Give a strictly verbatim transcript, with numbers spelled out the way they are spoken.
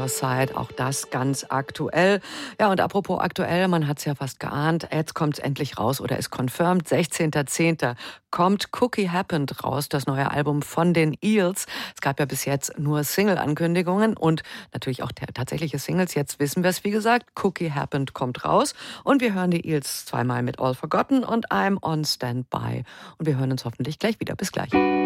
Your Side, auch das ganz aktuell. Ja, und apropos aktuell, man hat es ja fast geahnt, jetzt kommt es endlich raus oder ist confirmed, sechzehnter zehnter kommt Cookie Happened raus, das neue Album von den Eels. Es gab ja bis jetzt nur Single-Ankündigungen und natürlich auch tatsächliche Singles. Jetzt wissen wir es, wie gesagt, Cookie Happened kommt raus und wir hören die Eels zweimal mit All Forgotten und I'm on Standby. Und wir hören uns hoffentlich gleich wieder. Bis gleich.